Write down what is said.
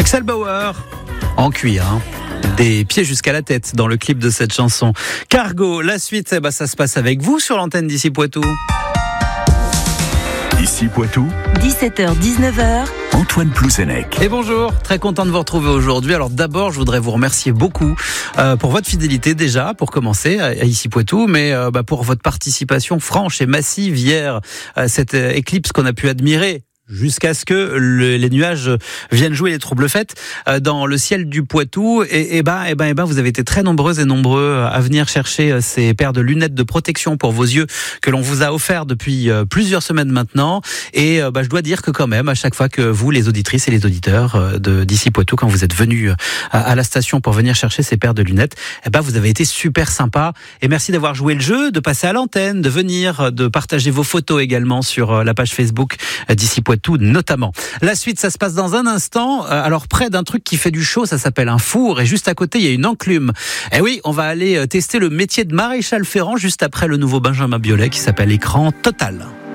Axel Bauer, en cuir, des pieds jusqu'à la tête dans le clip de cette chanson. Cargo, la suite, ça se passe avec vous sur l'antenne d'Ici Poitou. Ici Poitou, 17h-19h, Antoine Plouzenec. Et bonjour, très content de vous retrouver aujourd'hui. Alors d'abord, je voudrais vous remercier beaucoup pour votre fidélité déjà, pour commencer à Ici Poitou, mais pour votre participation franche et massive hier, cette éclipse qu'on a pu admirer jusqu'à ce que les nuages viennent jouer les troubles fêtes dans le ciel du Poitou. Et vous avez été très nombreuses et nombreux à venir chercher ces paires de lunettes de protection pour vos yeux que l'on vous a offert depuis plusieurs semaines maintenant. Et je dois dire que quand même, à chaque fois que vous, les auditrices et les auditeurs d'Ici Poitou, quand vous êtes venus à la station pour venir chercher ces paires de lunettes, vous avez été super sympa. Et merci d'avoir joué le jeu, de passer à l'antenne, de venir, de partager vos photos également sur la page Facebook d'Ici Poitou notamment. La suite, ça se passe dans un instant. Alors près d'un truc qui fait du chaud, ça s'appelle un four, et juste à côté, il y a une enclume. Et oui, on va aller tester le métier de maréchal ferrant juste après le nouveau Benjamin Biolay qui s'appelle Écran Total.